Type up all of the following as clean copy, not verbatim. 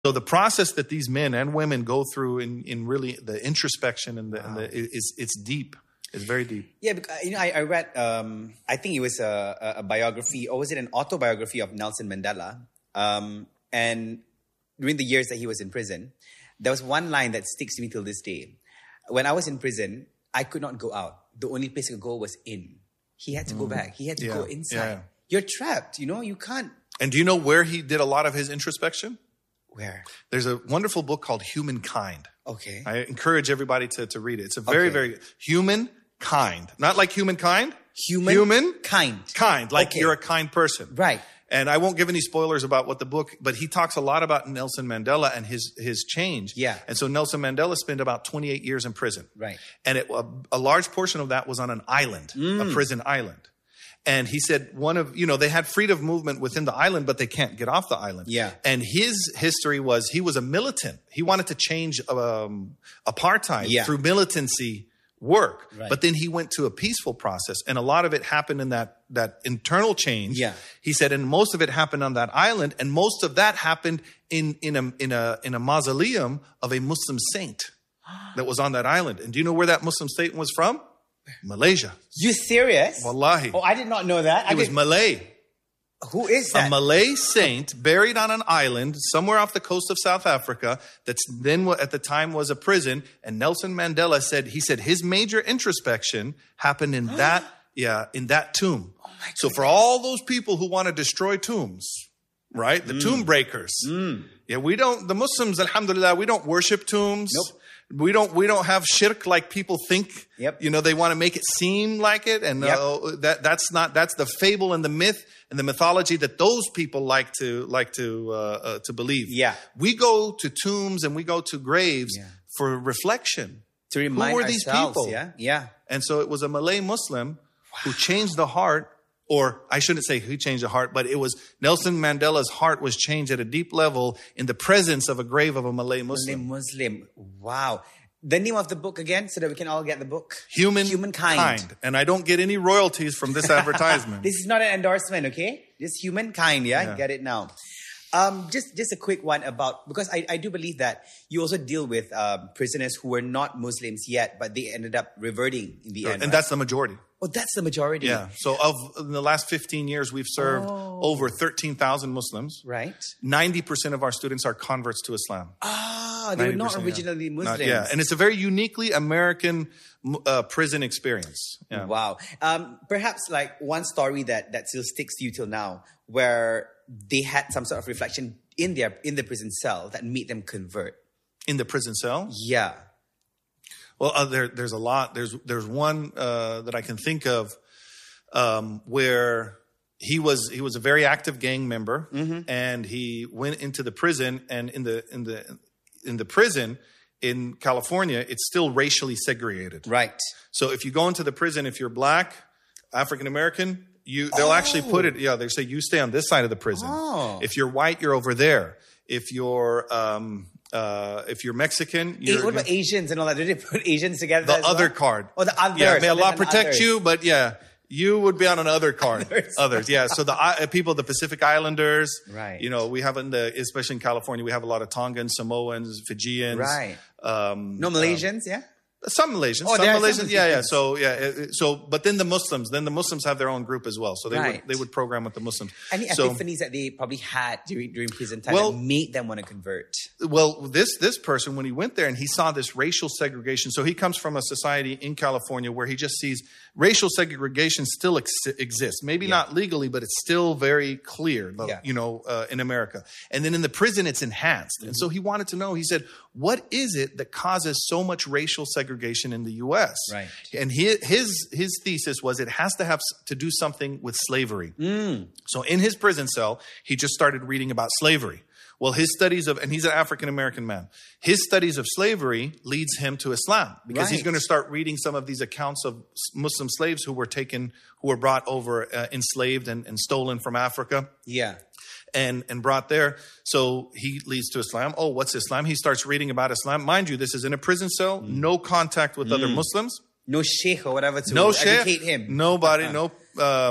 So the process that these men and women go through in really the introspection and it's deep. It's very deep. Yeah, because, I read, I think it was a biography, or was it an autobiography of Nelson Mandela? And during the years that he was in prison, there was one line that sticks to me till this day. When I was in prison, I could not go out. The only place I could go was in. He had to go back. He had to go inside. Yeah. You're trapped, you can't. And do you know where he did a lot of his introspection? Where? There's a wonderful book called Humankind. Okay. I encourage everybody to read it. It's a very Humankind. Not like humankind. Kind. Like you're a kind person. Right. And I won't give any spoilers about what the book, but he talks a lot about Nelson Mandela and his change. Yeah. And so Nelson Mandela spent about 28 years in prison. Right. And a large portion of that was on an island, a prison island. And he said they had freedom of movement within the island, but they can't get off the island. Yeah. And his history was he was a militant. He wanted to change apartheid through militancy work. Right. But then he went to a peaceful process. And a lot of it happened in that internal change. Yeah. He said, and most of it happened on that island. And most of that happened in a mausoleum of a Muslim saint that was on that island. And do you know where that Muslim saint was from? Malaysia. You serious? Wallahi. Oh, I did not know that. He was Malay. Who is that? A Malay saint buried on an island somewhere off the coast of South Africa that's then at the time was a prison. And Nelson Mandela said his major introspection happened in that tomb. Oh my so for all those people who want to destroy tombs, right? The tomb breakers. Yeah, the Muslims, alhamdulillah, we don't worship tombs. Nope. We don't have shirk like people think. Yep. They want to make it seem like it. And that's the fable and the myth and the mythology that those people like to believe. Yeah. We go to tombs and we go to graves for reflection. To remind who were ourselves. these people? Yeah. And so it was a Malay Muslim who changed the heart, or I shouldn't say who changed the heart, but it was Nelson Mandela's heart was changed at a deep level in the presence of a grave of a Malay Muslim. Wow. The name of the book again, so that we can all get the book? Humankind. And I don't get any royalties from this advertisement. This is not an endorsement, okay? Just Humankind, yeah? Get it now. Just a quick one about, because I do believe that you also deal with prisoners who were not Muslims yet, but they ended up reverting in the end. And that's the majority. Oh, that's the majority. Yeah. So in the last 15 years, we've served over 13,000 Muslims. Right. 90% of our students are converts to Islam. They were not originally Muslims. And it's a very uniquely American prison experience. Yeah. Wow. Perhaps like one story that still sticks to you till now, where they had some sort of reflection in the prison cell that made them convert. In the prison cell? Yeah. Well, there's a lot. There's one that I can think of where he was a very active gang member, and he went into the prison. And in the prison in California, it's still racially segregated. Right. So if you go into the prison, if you're black, African American, they'll actually put it. Yeah, they say you stay on this side of the prison. Oh. If you're white, you're over there. If you're Mexican, what about Asians and all that? Did they put Asians together? The other card. Oh, the others. Yeah, may Allah protect you, but you would be on another card. Others. Yeah. So the people, the Pacific Islanders. Right. We have especially in California, we have a lot of Tongans, Samoans, Fijians. Right. No Malaysians, yeah? Some Malaysians. Oh, some Malaysians. Yeah. So, but then the Muslims have their own group as well. So they would program with the Muslims. Any epiphanies that they probably had during prison time that made them want to convert? Well, this person, when he went there and he saw this racial segregation, so he comes from a society in California where he just sees racial segregation still exists. Maybe not legally, but it's still very clear, in America. And then in the prison, it's enhanced. And so he wanted to know, he said, what is it that causes so much racial segregation in the U.S.? Right. And his thesis was it has to have to do something with slavery. So in his prison cell, he just started reading about slavery. Well, his studies and he's an African-American man, his studies of slavery leads him to Islam because he's going to start reading some of these accounts of Muslim slaves who were brought over enslaved and stolen from Africa. Yeah. And brought there. So he leads to Islam. Oh, what's Islam? He starts reading about Islam. Mind you, this is in a prison cell, no contact with other Muslims. No sheikh or whatever to no educate him. Nobody,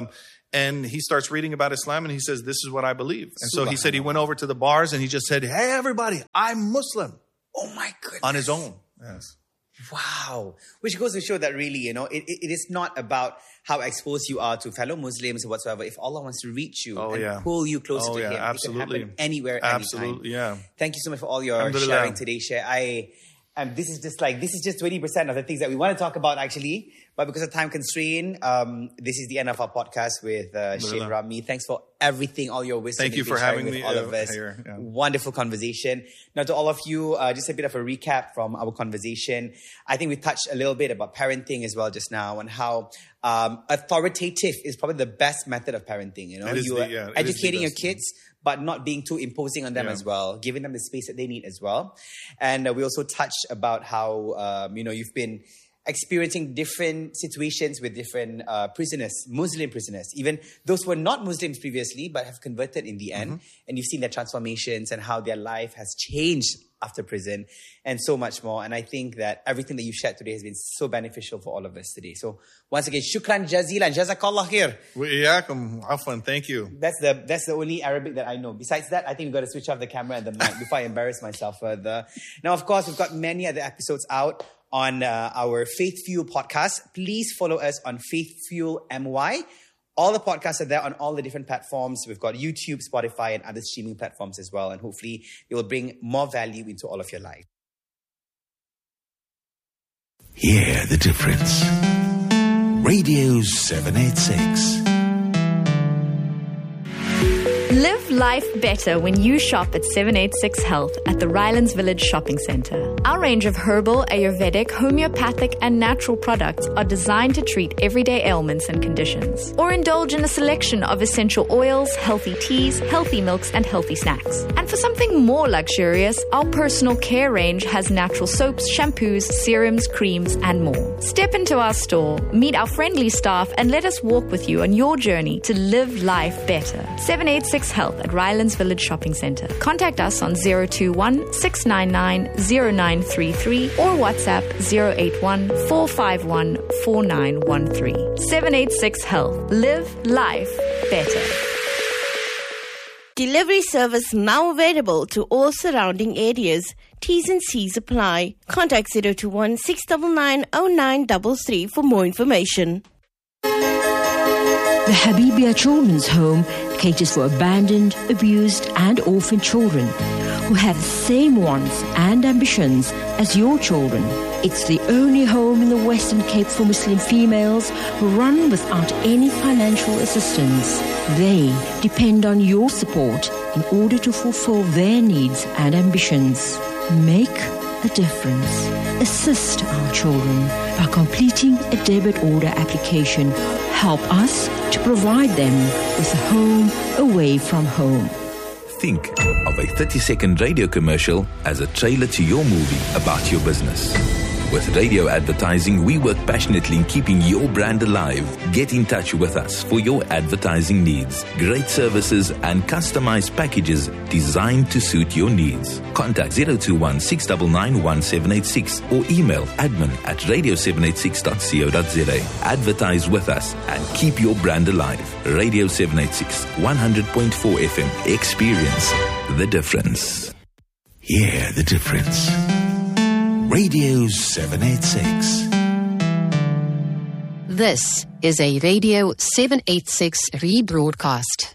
And he starts reading about Islam and he says, this is what I believe. And so he said he went over to the bars and he just said, hey, everybody, I'm Muslim. Oh my goodness. On his own. Yes. Wow. Which goes to show that really, it is not about how exposed you are to fellow Muslims or whatsoever. If Allah wants to reach you and pull you closer to Him, absolutely. it can happen anywhere, anytime. Absolutely, yeah. Thank you so much for all your sharing today, Sheikh. This is just 20% of the things that we want to talk about, actually. But because of time constraint, this is the end of our podcast with Sheikh Ramli. Thanks for everything, all your wisdom. Thank you for having me all of us. Here. Yeah. Wonderful conversation. Now, to all of you, just a bit of a recap from our conversation. I think we touched a little bit about parenting as well just now, and how authoritative is probably the best method of parenting. You are educating your kids, but not being too imposing on them as well, giving them the space that they need as well. And we also touched about how, you've been experiencing different situations with different prisoners, Muslim prisoners, even those who were not Muslims previously, but have converted in the end. And you've seen their transformations and how their life has changed after prison and so much more. And I think that everything that you shared today has been so beneficial for all of us today. So once again, shukran jazilan, jazakallah khair. Wa'iyaakum, afwan, thank you. That's the only Arabic that I know. Besides that, I think we've got to switch off the camera and the mic before I embarrass myself further. Now, of course, we've got many other episodes out on our Faith Fuel podcast. Please follow us on Faith Fuel MY. All the podcasts are there on all the different platforms. We've got YouTube, Spotify, and other streaming platforms as well. And hopefully, it will bring more value into all of your life. Hear the difference. Radio 786. Live life better when you shop at 786 Health at the Rylands Village Shopping Centre. Our range of herbal, Ayurvedic, homeopathic and natural products are designed to treat everyday ailments and conditions. Or indulge in a selection of essential oils, healthy teas, healthy milks and healthy snacks. And for something more luxurious, our personal care range has natural soaps, shampoos, serums, creams and more. Step into our store, meet our friendly staff and let us walk with you on your journey to live life better. 786 Health at Rylands Village Shopping Centre. Contact us on 021 699 0933 or WhatsApp 081 451 4913. 786 Health. Live life better. Delivery service now available to all surrounding areas. T's and C's apply. Contact 021 699 0933 for more information. The Habibia Children's Home caters for abandoned, abused and orphaned children who have the same wants and ambitions as your children. It's the only home in the Western Cape for Muslim females who run without any financial assistance. They depend on your support in order to fulfill their needs and ambitions. Make a difference. Assist our children by completing a debit order application. Help us to provide them with a home away from home. Think of a 30-second radio commercial as a trailer to your movie about your business. With radio advertising, we work passionately in keeping your brand alive. Get in touch with us for your advertising needs. Great services and customized packages designed to suit your needs. Contact 021 699 1786 or email admin@radio786.co.za. Advertise with us and keep your brand alive. Radio 786, 100.4 FM. Experience the difference. Hear the difference. Radio 786. This is a Radio 786 rebroadcast.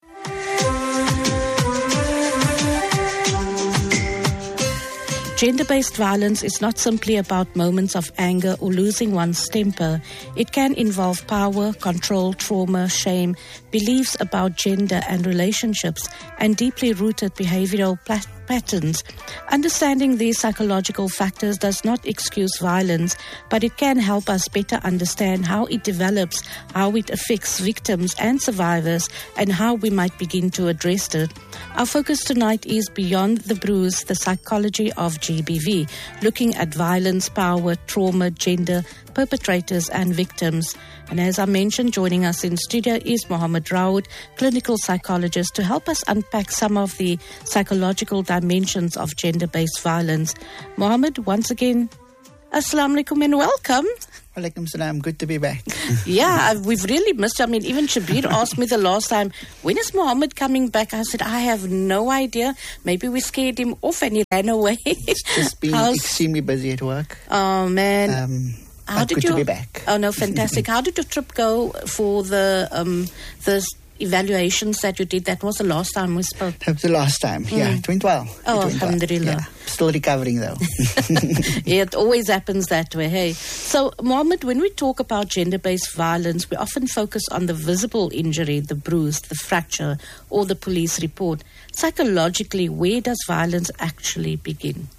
Gender-based violence is not simply about moments of anger or losing one's temper. It can involve power, control, trauma, shame, beliefs about gender and relationships, and deeply rooted behavioral patterns. Understanding these psychological factors does not excuse violence, but it can help us better understand how it develops, how it affects victims and survivors, and how we might begin to address it. Our focus tonight is Beyond the Bruise, the psychology of GBV, looking at violence, power, trauma, gender, perpetrators and victims. And as I mentioned, joining us in studio is Mohammed Raoud, clinical psychologist, to help us unpack some of the psychological dimensions of gender-based violence. Mohammed, once again, Assalamu alaikum and welcome. Alaikum salam. Good to be back. Yeah, we've really missed you. I mean, even Shabir asked me the last time, when is Mohammed coming back? I said, I have no idea. Maybe we scared him off and he ran away. It's just been extremely busy at work. Oh, man. How did you... to be back. Oh, no, fantastic. How did your trip go for the evaluations that you did? That was the last time we spoke. That was the last time. Yeah, it went well. Oh, alhamdulillah. Yeah. Still recovering, though. Yeah, it always happens that way, hey. So, Mohammed, when we talk about gender-based violence, we often focus on the visible injury, the bruise, the fracture, or the police report. Psychologically, where does violence actually begin?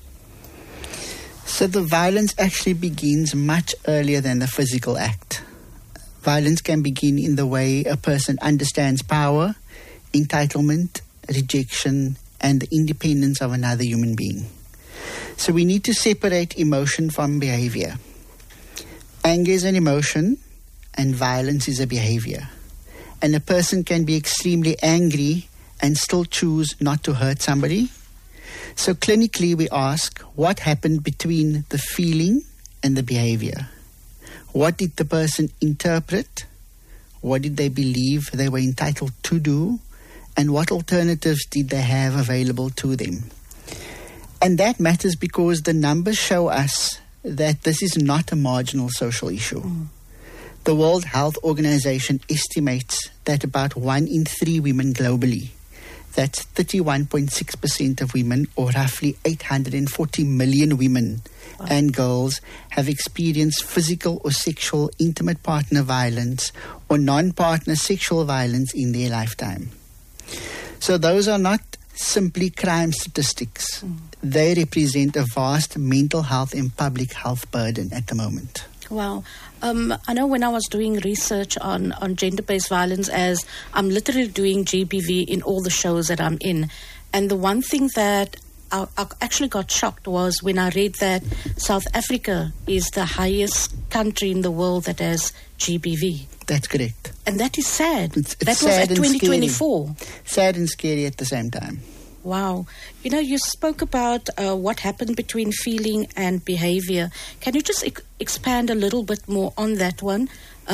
So the violence actually begins much earlier than the physical act. Violence can begin in the way a person understands power, entitlement, rejection, and the independence of another human being. So we need to separate emotion from behavior. Anger is an emotion, and violence is a behavior. And a person can be extremely angry and still choose not to hurt somebody. So clinically, we ask, what happened between the feeling and the behavior? What did the person interpret? What did they believe they were entitled to do? And what alternatives did they have available to them? And that matters because the numbers show us that this is not a marginal social issue. The World Health Organization estimates that about 1 in 3 women globally, that's 31.6% of women, or roughly 840 million women and girls, have experienced physical or sexual intimate partner violence or non-partner sexual violence in their lifetime. So those are not simply crime statistics. They represent a vast mental health and public health burden at the moment. Wow. I know when I was doing research on gender-based violence, as I'm literally doing GBV in all the shows that I'm in, and the one thing that I actually got shocked was when I read that South Africa is the highest country in the world that has GBV. That's correct. And that is sad. It's that was sad at 2024. Sad and scary at the same time. Wow. You know, you spoke about what happened between feeling and behavior. Can you just expand a little bit more on that one?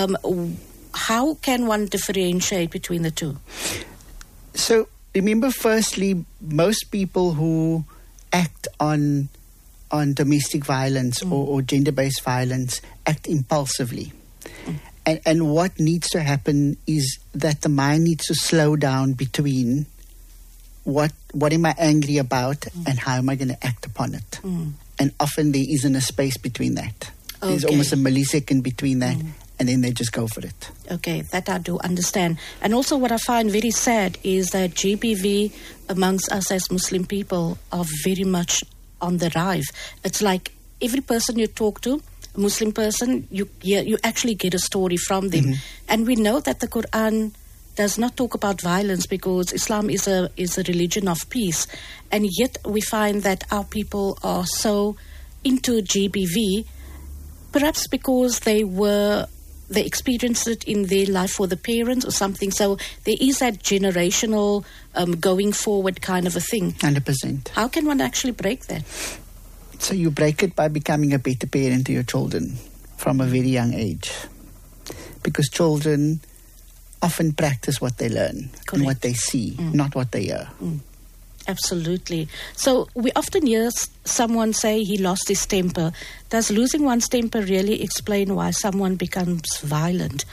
How can one differentiate between the two? So, remember, firstly, most people who act on domestic violence or gender-based violence act impulsively. And what needs to happen is that the mind needs to slow down between what am I angry about and how am I going to act upon it. And often there isn't a space between that. Okay. There's almost a millisecond between that, and then they just go for it. Okay, that I do understand. And also what I find very sad is that GBV amongst us as Muslim people are very much on the rise. It's like every person you talk to, a Muslim person, you actually get a story from them. And we know that the Quran does not talk about violence because Islam is a religion of peace. And yet we find that our people are so into GBV, perhaps because they experienced it in their life for the parents or something. So there is that generational going forward kind of a thing. 100%. How can one actually break that? So you break it by becoming a better parent to your children from a very young age. Because children often practice what they learn and what they see, not what they hear. Absolutely. So we often hear someone say he lost his temper. Does losing one's temper really explain why someone becomes violent?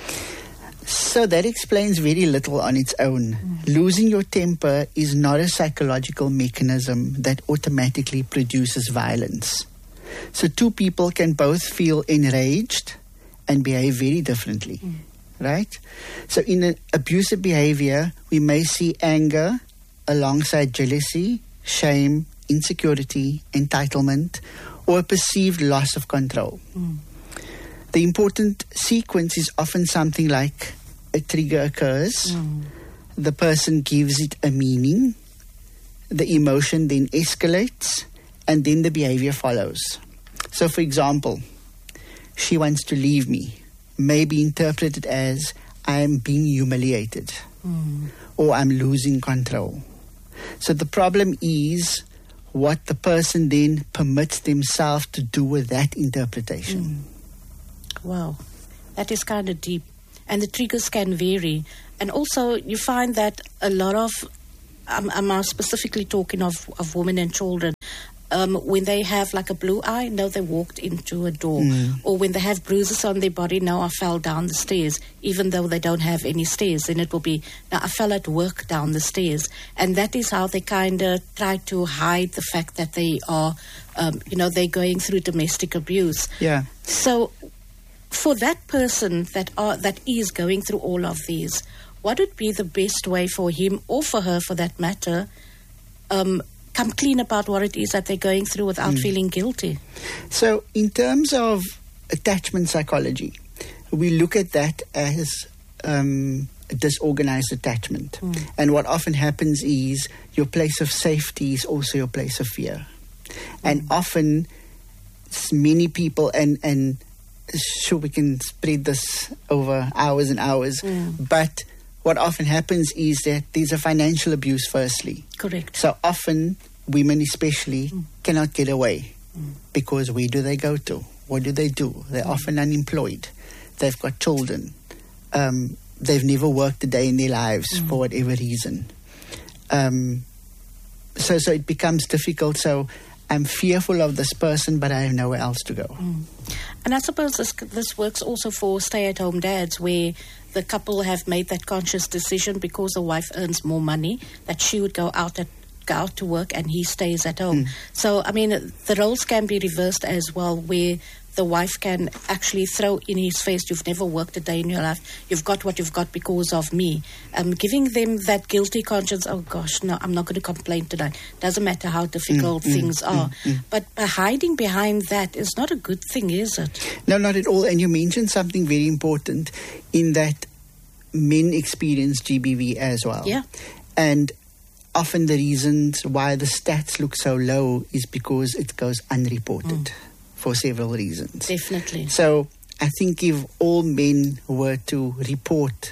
So that explains very little on its own. Losing your temper is not a psychological mechanism that automatically produces violence. So two people can both feel enraged and behave very differently. Right? So in an abusive behavior, we may see anger alongside jealousy, shame, insecurity, entitlement, or a perceived loss of control. The important sequence is often something like a trigger occurs, the person gives it a meaning, the emotion then escalates, and then the behavior follows. So for example, she wants to leave me. May be interpreted as I am being humiliated or I'm losing control. So the problem is what the person then permits themselves to do with that interpretation. Wow, that is kind of deep. And the triggers can vary. And also, you find that a lot of, I'm now specifically talking of women and children, when they have like a blue eye, no, they walked into a door. Or when they have bruises on their body, no, I fell down the stairs, even though they don't have any stairs. Then it will be, now I fell at work down the stairs. And that is how they kind of try to hide the fact that they are, they're going through domestic abuse. Yeah. So for that person that is going through all of these, what would be the best way for him or for her, for that matter, come clean about what it is that they're going through without feeling guilty? So in terms of attachment psychology, we look at that as disorganized attachment. And what often happens is your place of safety is also your place of fear. And often many people, and sure, we can spread this over hours and hours, but what often happens is that there's a financial abuse firstly. Correct. So often, women especially cannot get away because where do they go to? What do they do? They're often unemployed. They've got children. They've never worked a day in their lives for whatever reason. So it becomes difficult. So I'm fearful of this person, but I have nowhere else to go. And I suppose this works also for stay-at-home dads, where the couple have made that conscious decision because the wife earns more money that she would go out to work and he stays at home. So, I mean, the roles can be reversed as well, where the wife can actually throw in his face, you've never worked a day in your life, you've got what you've got because of me. Giving them that guilty conscience, oh gosh, no, I'm not going to complain today. Doesn't matter how difficult things are. But hiding behind that is not a good thing, is it? No, not at all. And you mentioned something very important in that men experience GBV as well. Yeah. And often the reasons why the stats look so low is because it goes unreported for several reasons. Definitely. So I think if all men were to report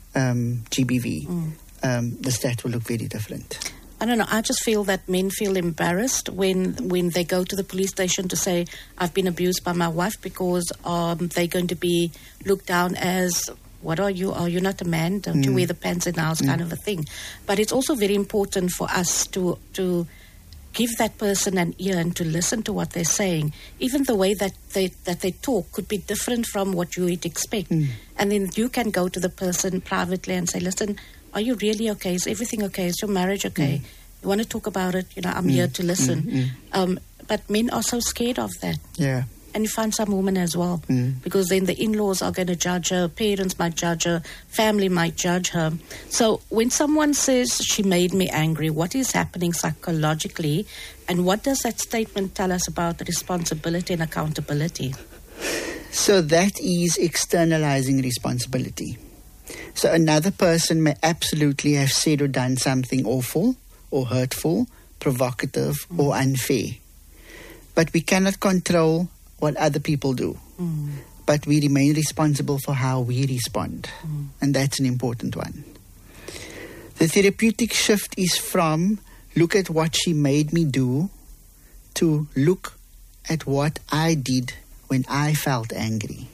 GBV, the stat will look very different. I don't know. I just feel that men feel embarrassed when they go to the police station to say, I've been abused by my wife, because they're going to be looked down as, what are you? Are you not a man? Don't you wear the pants in the house, kind of a thing. But it's also very important for us to give that person an ear and to listen to what they're saying. Even the way that they talk could be different from what you would expect. And then you can go to the person privately and say, listen, are you really okay? Is everything okay? Is your marriage okay? You want to talk about it? I'm here to listen. But men are so scared of that. Yeah. And you find some women as well, because then the in-laws are going to judge her, parents might judge her, family might judge her. So when someone says, she made me angry, what is happening psychologically, and what does that statement tell us about the responsibility and accountability? So that is externalizing responsibility. So another person may absolutely have said or done something awful or hurtful, provocative or unfair. But we cannot control what other people do. But we remain responsible for how we respond. And that's an important one. The therapeutic shift is from look at what she made me do to look at what I did when I felt angry,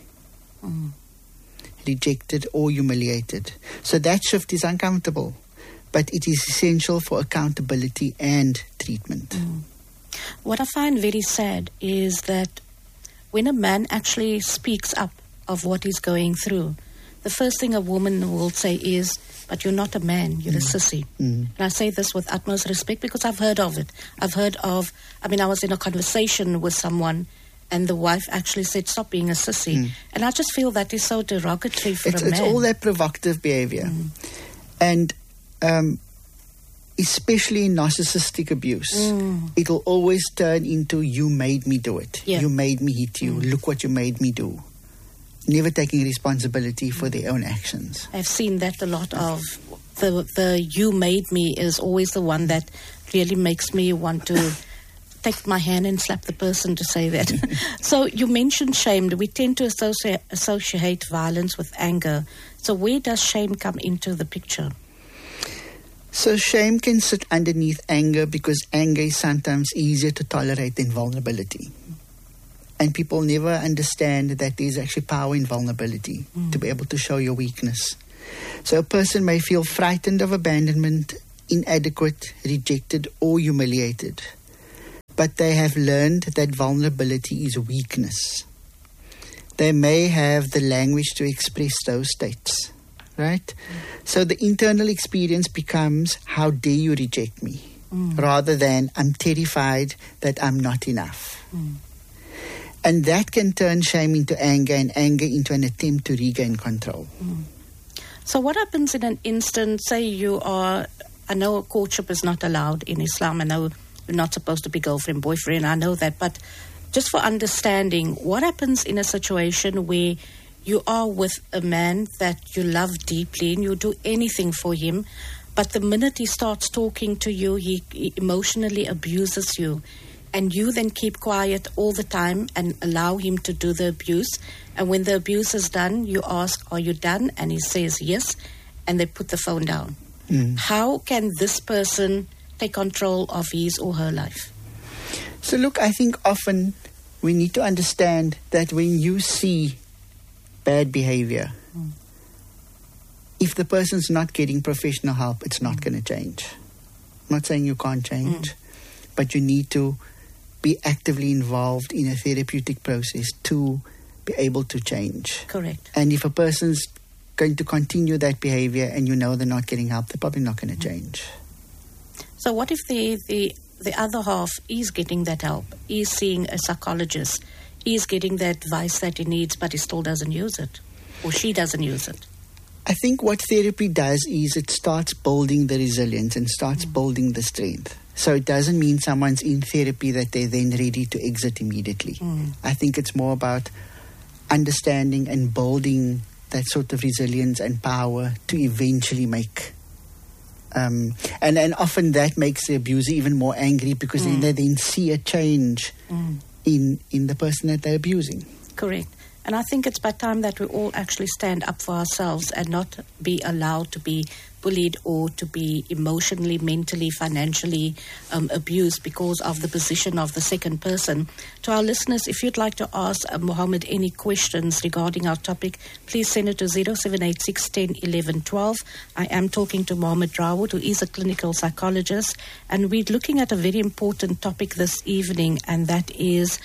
rejected or humiliated. So that shift is uncomfortable, but it is essential for accountability and treatment. What I find very sad is that when a man actually speaks up of what he's going through, the first thing a woman will say is, but you're not a man, you're a sissy. And I say this with utmost respect because I've heard of it. I was in a conversation with someone and the wife actually said, stop being a sissy. And I just feel that is so derogatory for a man. It's all that provocative behavior. And especially in narcissistic abuse, it'll always turn into, you made me do it. Yeah. You made me hit you. Look what you made me do. Never taking responsibility for their own actions. I've seen that a lot of. The you made me is always the one that really makes me want to take my hand and slap the person to say that. So you mentioned shame. We tend to associate violence with anger. So where does shame come into the picture? So shame can sit underneath anger because anger is sometimes easier to tolerate than vulnerability. And people never understand that there's actually power in vulnerability, to be able to show your weakness. So a person may feel frightened of abandonment, inadequate, rejected, or humiliated. But they have learned that vulnerability is weakness. They may have the language to express those states, right? So the internal experience becomes, how dare you reject me? Rather than, I'm terrified that I'm not enough. And that can turn shame into anger and anger into an attempt to regain control. So what happens in an instant, say you are, I know courtship is not allowed in Islam, I know you're not supposed to be girlfriend, boyfriend, I know that, but just for understanding, what happens in a situation where you are with a man that you love deeply and you do anything for him, but the minute he starts talking to you, he emotionally abuses you, and you then keep quiet all the time and allow him to do the abuse, and when the abuse is done, you ask, are you done? And he says yes, and they put the phone down. How can this person take control of his or her life? So look, I think often we need to understand that when you see bad behavior, if the person's not getting professional help, it's not going to change. I'm not saying you can't change, but you need to be actively involved in a therapeutic process to be able to change. Correct. And if a person's going to continue that behavior and you know they're not getting help, they're probably not going to change. So what if the other half is getting that help, is seeing a psychologist, is getting the advice that he needs, but he still doesn't use it, or she doesn't use it? I think what therapy does is it starts building the resilience and starts building the strength. So it doesn't mean someone's in therapy that they're then ready to exit immediately. I think it's more about understanding and building that sort of resilience and power to eventually make. And often that makes the abuser even more angry because then they then see a change in the person that they're abusing. Correct. And I think it's by time that we all actually stand up for ourselves and not be allowed to be bullied or to be emotionally, mentally, financially abused because of the position of the second person. To our listeners, if you'd like to ask Mohammed any questions regarding our topic, please send it to 0786 10 11 12. I am talking to Mohammed Rawood, who is a clinical psychologist, and we're looking at a very important topic this evening, and that is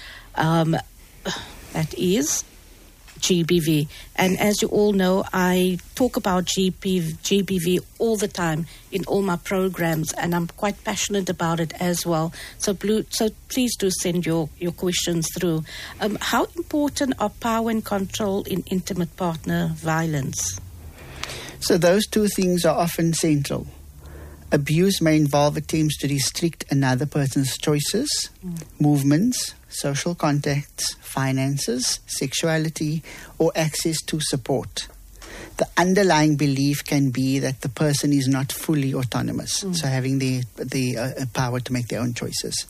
GBV. And as you all know, I talk about GBV all the time in all my programs, and I'm quite passionate about it as well. So please do send your questions through. How important are power and control in intimate partner violence? So those two things are often central. Abuse may involve attempts to restrict another person's choices, movements, social contacts, finances, sexuality, or access to support. The underlying belief can be that the person is not fully autonomous, so having the power to make their own choices.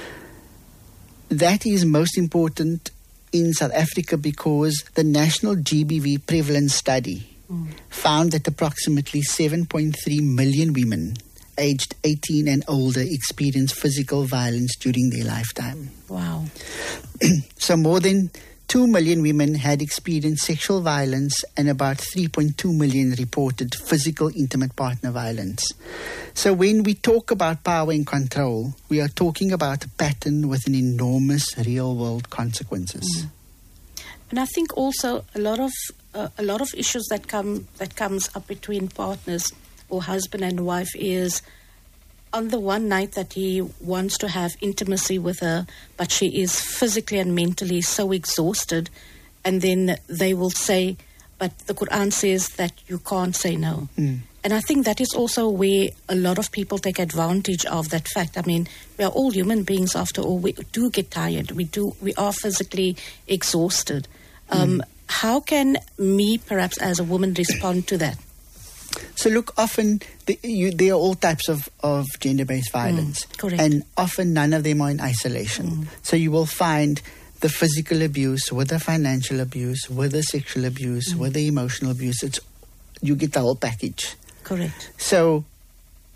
That is most important in South Africa because the National GBV Prevalence Study found that approximately 7.3 million women aged 18 and older experience physical violence during their lifetime. Wow. So more than 2 million women had experienced sexual violence and about 3.2 million reported physical intimate partner violence. So when we talk about power and control, we are talking about a pattern with an enormous real-world consequences. And I think also a lot of issues that comes up between partners or husband and wife is on the one night that he wants to have intimacy with her, but she is physically and mentally so exhausted, and then they will say, but the Quran says that you can't say no. And I think that is also where a lot of people take advantage of that fact. I mean, we are all human beings after all. We do get tired. We are physically exhausted. How can me, perhaps as a woman, respond to that? So look, often there are all types of gender-based violence. Correct. And often none of them are in isolation. So you will find the physical abuse, with the financial abuse, with the sexual abuse, with the emotional abuse. You get the whole package. Correct. So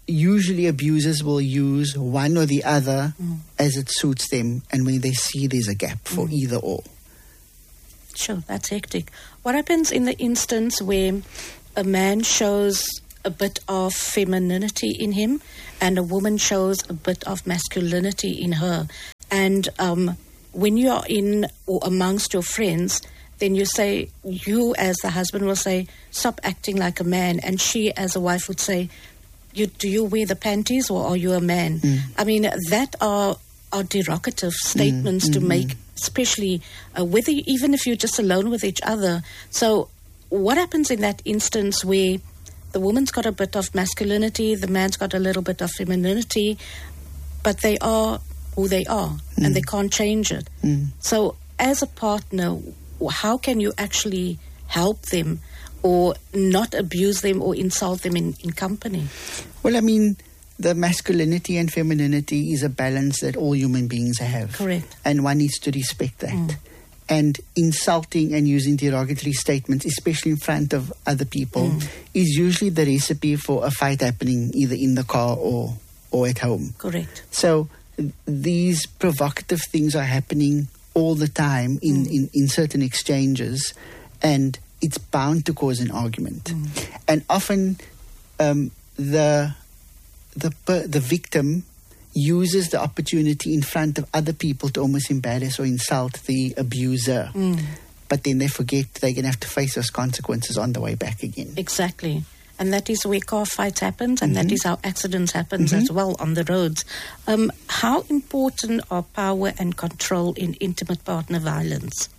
usually abusers will use one or the other as it suits them, and when they see there's a gap for either or. Sure, that's hectic. What happens in the instance where a man shows a bit of femininity in him and a woman shows a bit of masculinity in her? And when you are in or amongst your friends, then you say, you as the husband will say, stop acting like a man. And she as a wife would say, do you wear the panties or are you a man? I mean, that are derogative statements to make, especially even if you're just alone with each other. So what happens in that instance where the woman's got a bit of masculinity, the man's got a little bit of femininity, but they are who they are and they can't change it. So as a partner, how can you actually help them or not abuse them or insult them in company? Well, I mean, the masculinity and femininity is a balance that all human beings have. Correct. And one needs to respect that. And insulting and using derogatory statements, especially in front of other people, is usually the recipe for a fight happening either in the car or at home. Correct. So these provocative things are happening all the time in certain exchanges, and it's bound to cause an argument. And often the victim uses the opportunity in front of other people to almost embarrass or insult the abuser. But then they forget they're going to have to face those consequences on the way back again. Exactly. And that is where car fights happen, and that is how accidents happen as well on the roads. How important are power and control in intimate partner violence?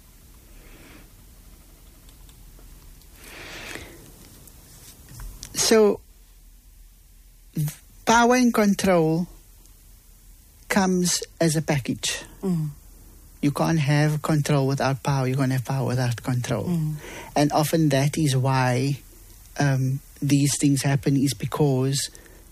So, power and control comes as a package. You can't have control without power. You can't have power without control. And often that is why these things happen, is because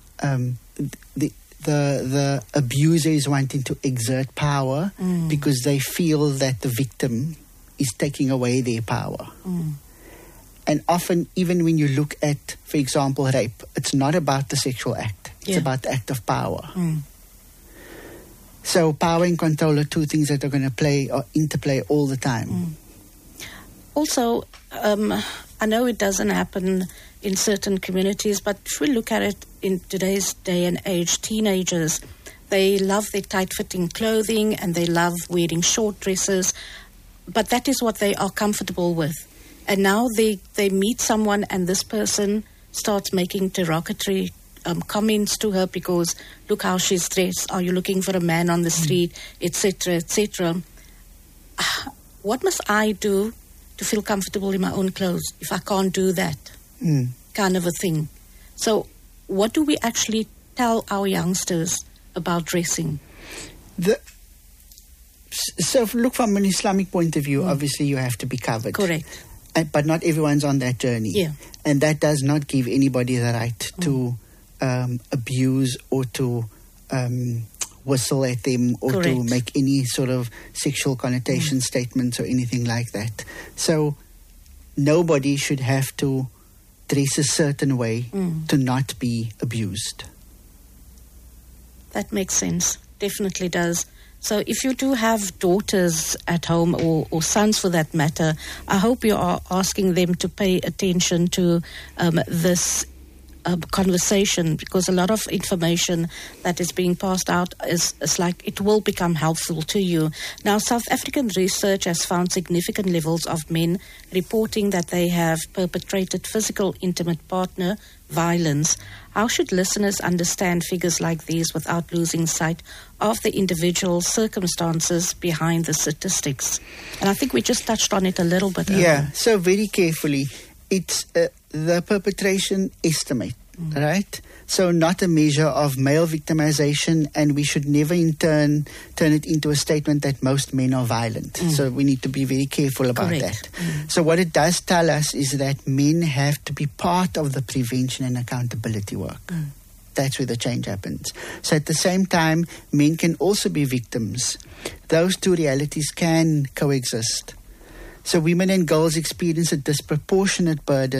the abuser is wanting to exert power because they feel that the victim is taking away their power. And often, even when you look at, for example, rape, it's not about the sexual act. It's about the act of power. So power and control are two things that are going to play or interplay all the time. Also, I know it doesn't happen in certain communities, but if we look at it in today's day and age, teenagers, they love their tight-fitting clothing and they love wearing short dresses, but that is what they are comfortable with. And now they meet someone and this person starts making derogatory comments to her because look how she's dressed, are you looking for a man on the street, etc., etc. What must I do to feel comfortable in my own clothes if I can't do that? Kind of a thing. So what do we actually tell our youngsters about dressing? So look, from an Islamic point of view, obviously you have to be covered. Correct. But not everyone's on that journey. Yeah. And that does not give anybody the right to abuse or to whistle at them or Correct. to make any sort of sexual connotation statements or anything like that. So nobody should have to dress a certain way to not be abused. That makes sense. Definitely does. So if you do have daughters at home or sons for that matter, I hope you are asking them to pay attention to this conversation, because a lot of information that is being passed out is like it will become helpful to you. Now, South African research has found significant levels of men reporting that they have perpetrated physical intimate partner violence. How should listeners understand figures like these without losing sight of the individual circumstances behind the statistics? And I think we just touched on it a little bit earlier. Yeah, so very carefully. It's the perpetration estimate, right? So not a measure of male victimization, and we should never in turn it into a statement that most men are violent. So we need to be very careful about Correct. that. So what it does tell us is that men have to be part of the prevention and accountability work. That's where the change happens. So at the same time, men can also be victims. Those two realities can coexist. So women and girls experience a disproportionate burden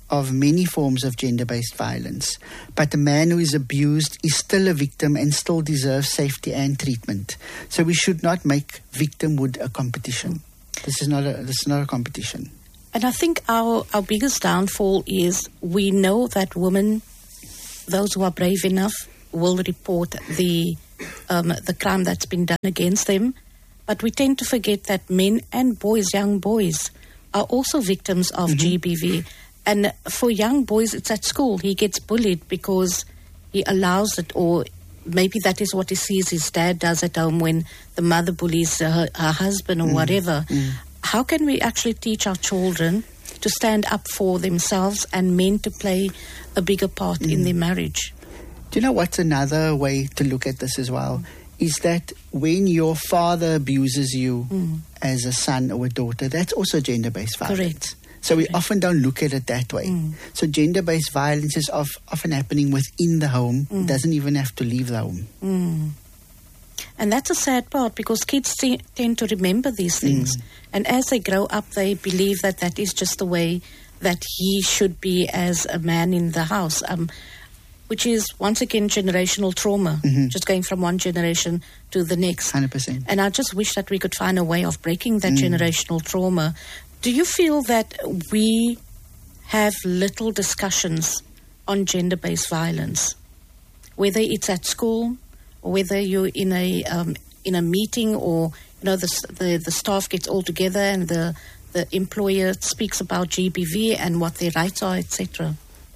of many forms of gender-based violence, but the man who is abused is still a victim and still deserves safety and treatment. So we should not make victimhood a competition. This is not a competition. And I think our biggest downfall is we know that women, those who are brave enough, will report the crime that's been done against them. But we tend to forget that men and boys, young boys, are also victims of GBV. And for young boys, it's at school. He gets bullied because he allows it, or maybe that is what he sees his dad does at home when the mother bullies her husband or whatever. How can we actually teach our children to stand up for themselves and men to play a bigger part in their marriage? Do you know what's another way to look at this as well? Is that when your father abuses you as a son or a daughter, that's also gender-based violence. Correct. So we often don't look at it that way. So gender-based violence is often happening within the home. It doesn't even have to leave the home. And that's a sad part, because kids tend to remember these things. And as they grow up, they believe that that is just the way that he should be as a man in the house, which is, once again, generational trauma, just going from one generation to the next. 100%. And I just wish that we could find a way of breaking that generational trauma. Do you feel that we have little discussions on gender-based violence, whether it's at school, or whether you're in a meeting, or the staff gets all together and the employer speaks about GBV and what their rights are, etc.?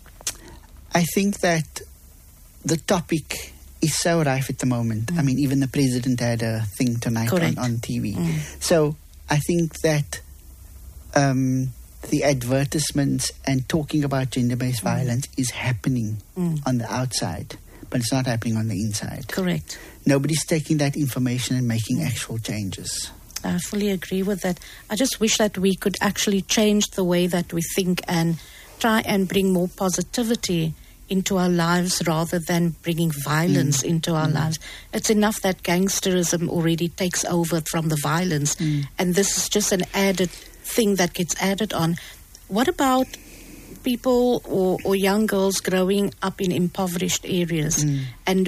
I think that the topic is so rife at the moment. I mean, even the president had a thing tonight on TV. So I think that the advertisements and talking about gender-based violence is happening on the outside, but it's not happening on the inside. Correct. Nobody's taking that information and making actual changes. I fully agree with that. I just wish that we could actually change the way that we think and try and bring more positivity into our lives rather than bringing violence into our lives. It's enough that gangsterism already takes over from the violence, and this is just an added thing that gets added on. What about people or young girls growing up in impoverished areas and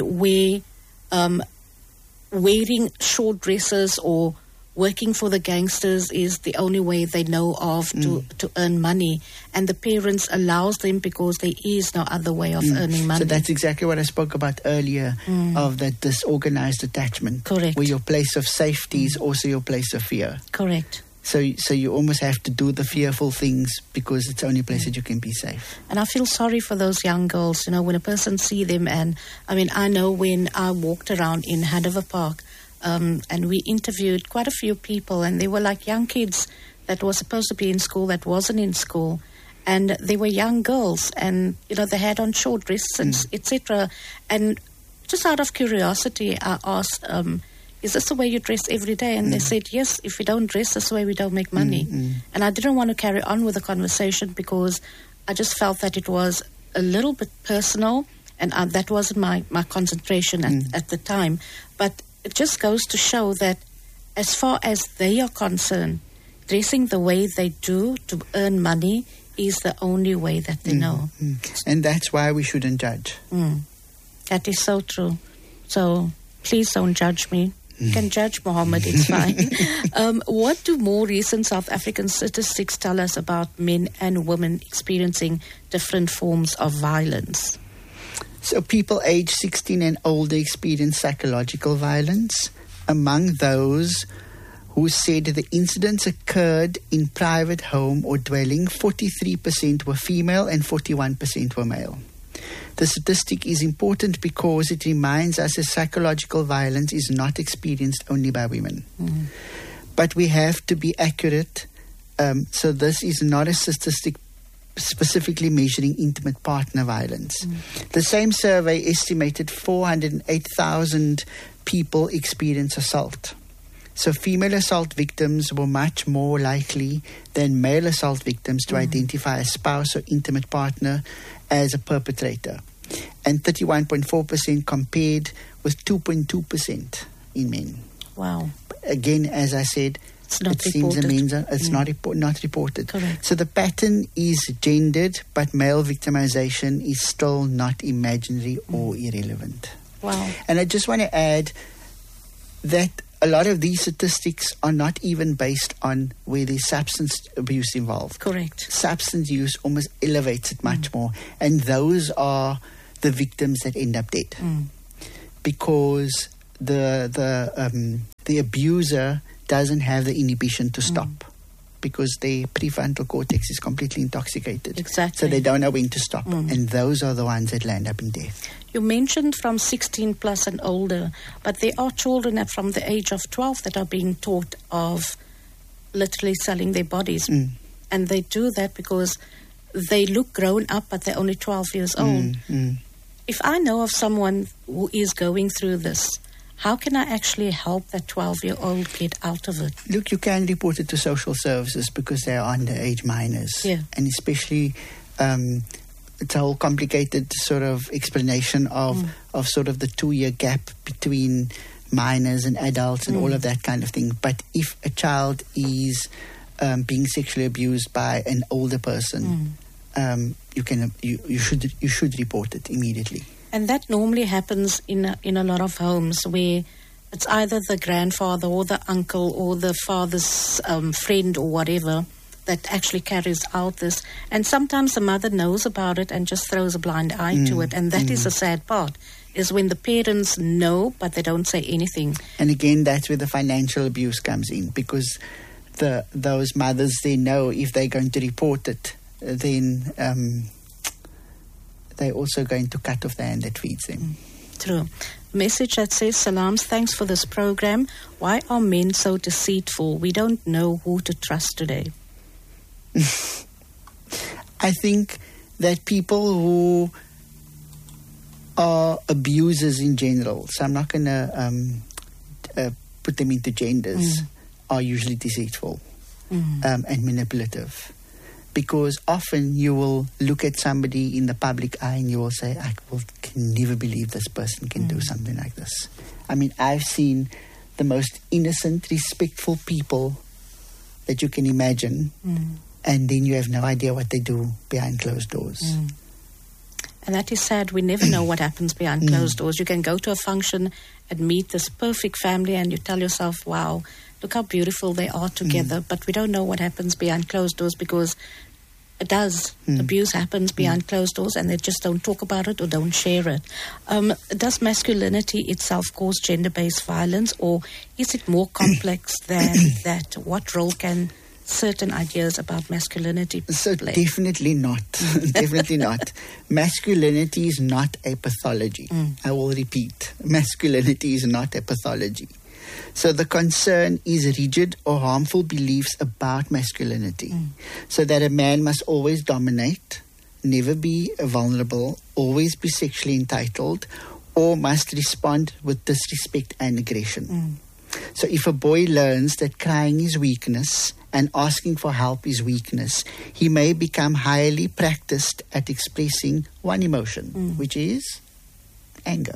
wearing short dresses or working for the gangsters is the only way they know of to earn money, and the parents allows them because there is no other way of earning money? So that's exactly what I spoke about earlier, of that disorganized attachment. Correct. Where your place of safety is also your place of fear. Correct. So you almost have to do the fearful things because it's the only place that you can be safe. And I feel sorry for those young girls, when a person see them. And I mean, I know when I walked around in Hanover Park, and we interviewed quite a few people, and they were like young kids that were supposed to be in school that wasn't in school. And they were young girls, and, they had on short dresses, etc. And just out of curiosity, I asked, is this the way you dress every day? And they said, yes, if we don't dress this way, we don't make money. And I didn't want to carry on with the conversation because I just felt that it was a little bit personal, and that wasn't my concentration at the time. But it just goes to show that as far as they are concerned, dressing the way they do to earn money is the only way that they know. And that's why we shouldn't judge. That is so true. So please don't judge me. You can judge Mohammed, it's fine. What do more recent South African statistics tell us about men and women experiencing different forms of violence? So people aged 16 and older experience psychological violence. Among those who said the incidents occurred in private home or dwelling, 43% were female and 41% were male. The statistic is important because it reminds us that psychological violence is not experienced only by women. But we have to be accurate. So this is not a statistic specifically measuring intimate partner violence. The same survey estimated 408,000 people experience assault. So female assault victims were much more likely than male assault victims to identify a spouse or intimate partner as a perpetrator. And 31.4% compared with 2.2% in men. Wow. Again, as I said, It's not it seems the reported. men it's not reported. Correct. So the pattern is gendered, but male victimization is still not imaginary or irrelevant. Wow. And I just want to add that a lot of these statistics are not even based on where there's substance abuse involved. Correct. Substance use almost elevates it much more. And those are the victims that end up dead. Because the abuser doesn't have the inhibition to stop. Because their prefrontal cortex is completely intoxicated. Exactly. So they don't know when to stop. And those are the ones that land up in death. You mentioned from 16 plus and older, but there are children that from the age of 12 that are being taught of literally selling their bodies. And they do that because they look grown up, but they're only 12 years old. If I know of someone who is going through this, how can I actually help that 12-year-old get out of it? Look, you can report it to social services because they are underage minors. Yeah. And especially, it's a whole complicated sort of explanation of sort of the 2-year gap between minors and adults and all of that kind of thing. But if a child is being sexually abused by an older person, you should report it immediately. And that normally happens in a lot of homes where it's either the grandfather or the uncle or the father's friend or whatever that actually carries out this. And sometimes the mother knows about it and just throws a blind eye to it. And that is the sad part, is when the parents know but they don't say anything. And again, that's where the financial abuse comes in, because those mothers, they know if they're going to report it, then they're also going to cut off the hand that feeds them. True. Message that says, Salams, thanks for this program. Why are men so deceitful? We don't know who to trust today. I think that people who are abusers in general, so I'm not going to put them into genders, are usually deceitful and manipulative. Because often you will look at somebody in the public eye and you will say, can never believe this person can do something like this. I mean, I've seen the most innocent, respectful people that you can imagine, and then you have no idea what they do behind closed doors. And that is sad. We never know what happens behind closed doors. You can go to a function and meet this perfect family and you tell yourself, wow, look how beautiful they are together. But we don't know what happens behind closed doors, because it does. Abuse happens behind closed doors and they just don't talk about it or don't share it. Does masculinity itself cause gender-based violence, or is it more complex than that? What role can certain ideas about masculinity So play? definitely not. Definitely not. Masculinity is not a pathology. I will repeat. Masculinity is not a pathology. So the concern is rigid or harmful beliefs about masculinity. So that a man must always dominate, never be vulnerable, always be sexually entitled, or must respond with disrespect and aggression. So if a boy learns that crying is weakness and asking for help is weakness, he may become highly practiced at expressing one emotion, which is anger.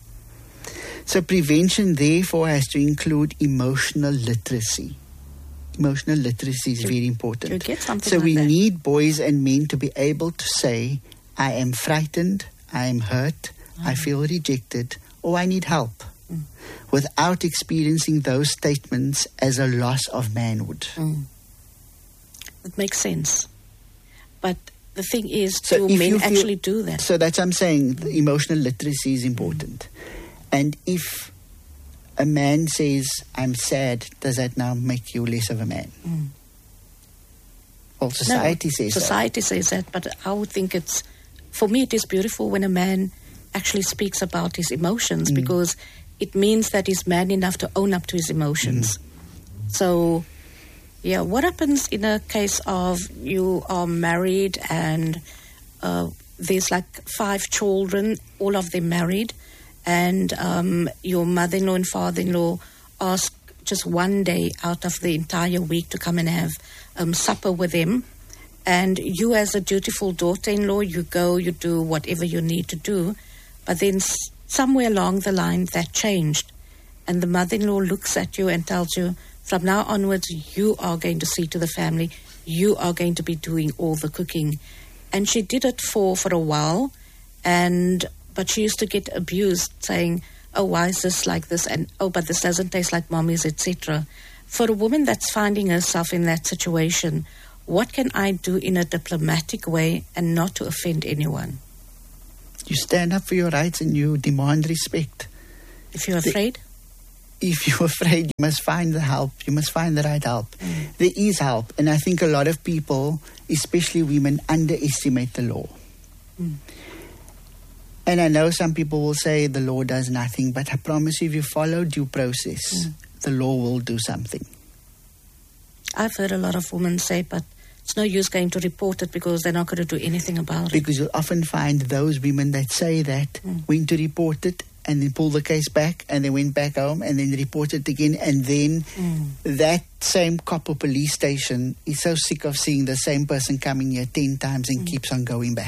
So prevention, therefore, has to include emotional literacy. Emotional literacy is very important. You get something So like we that. need boys and men to be able to say, I am frightened, I am hurt, I feel rejected, or I need help, without experiencing those statements as a loss of manhood. It makes sense. But the thing is, So do if men you feel- actually do that? So that's what I'm saying. The emotional literacy is important. And if a man says, I'm sad, does that now make you less of a man? Well, society says Society says that, but I would think for me, it is beautiful when a man actually speaks about his emotions, because it means that he's man enough to own up to his emotions. So, yeah, what happens in a case of you are married and there's like 5 children, all of them married, and your mother-in-law and father-in-law ask just one day out of the entire week to come and have supper with them, and you as a dutiful daughter-in-law, you go, you do whatever you need to do, but then somewhere along the line that changed, and the mother-in-law looks at you and tells you, from now onwards, you are going to see to the family, you are going to be doing all the cooking. And she did it for a while, but she used to get abused, saying, oh, why is this like this? And, oh, but this doesn't taste like mommy's, etc. For a woman that's finding herself in that situation, what can I do in a diplomatic way and not to offend anyone? You stand up for your rights and you demand respect. If you're afraid? If you're afraid, you must find the help. You must find the right help. There is help. And I think a lot of people, especially women, underestimate the law. And I know some people will say the law does nothing, but I promise you, if you follow due process, the law will do something. I've heard a lot of women say, but it's no use going to report it because they're not going to do anything about it. Because you'll often find those women that say that went to report it and then pull the case back and they went back home and then report it again, and then that same cop or police station is so sick of seeing the same person coming here 10 times and keeps on going back.